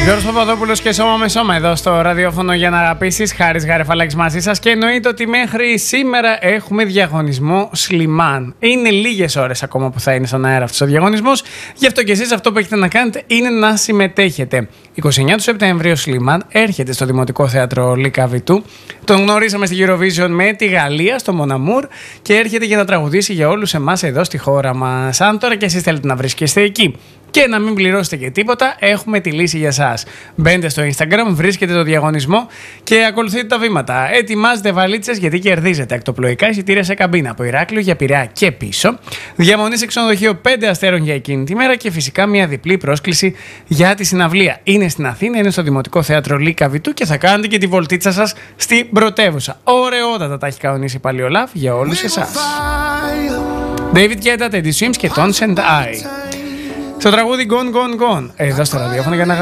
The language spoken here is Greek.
Γιώργος Παπαδόπουλος και Σώμα με Σώμα εδώ στο ραδιόφωνο για να αγαπήσεις. Χάρης Γαρεφαλάκης μαζί σας και εννοείται ότι μέχρι σήμερα έχουμε διαγωνισμό Σλιμάν. Είναι λίγες ώρες ακόμα που θα είναι στον αέρα αυτός ο διαγωνισμός. Γι' αυτό και εσείς αυτό που έχετε να κάνετε είναι να συμμετέχετε. 29 του Σεπτεμβρίου ο Σλιμάν έρχεται στο Δημοτικό Θέατρο Λύκα Βητού. Τον γνωρίσαμε στη Eurovision με τη Γαλλία, στο Μοναμούρ, και έρχεται για να τραγουδήσει για όλους εμάς εδώ στη χώρα μας. Αν τώρα και εσείς θέλετε να βρίσκεστε εκεί και να μην πληρώσετε και τίποτα, έχουμε τη λύση για σας. Μπαίνετε στο Instagram, βρίσκετε το διαγωνισμό και ακολουθείτε τα βήματα. Ετοιμάζετε βαλίτσες γιατί κερδίζετε ακτοπλοϊκά εισιτήρια σε καμπίνα από Ηράκλειο για Πειραιά και πίσω. Διαμονή σε ξενοδοχείο 5 αστέρων για εκείνη τη μέρα και φυσικά μια διπλή πρόσκληση για τη συναυλία. Είναι στην Αθήνα, είναι στο Δημοτικό Θέατρο Λύκα Βητού και θα κάνετε και τη βολτίτσα σας στην πρωτεύουσα. Ωραιότατα τα έχει κανονίσει πάλι ο Λαβ για όλους εσάς. David Guetta, Teddy Swims και Tones and I. Στο τραγούδι Gone Gone Gone, εδώ στο ραδιόφωνο για να